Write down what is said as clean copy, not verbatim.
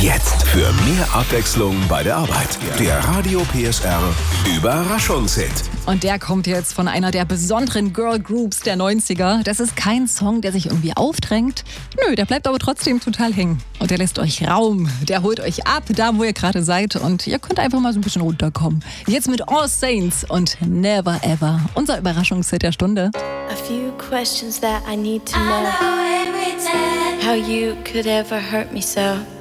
Jetzt für mehr Abwechslung bei der Arbeit. Der Radio PSR Überraschungshit. Und der kommt jetzt von einer der besonderen Girl Groups der 90er. Das ist kein Song, der sich irgendwie aufdrängt. Nö, der bleibt aber trotzdem total hängen. Und der lässt euch Raum. Der holt euch ab, da wo ihr gerade seid. Und ihr könnt einfach mal so ein bisschen runterkommen. Jetzt mit All Saints und Never Ever. Unser Überraschungshit der Stunde. A few questions that I need to know. How you could ever hurt me so.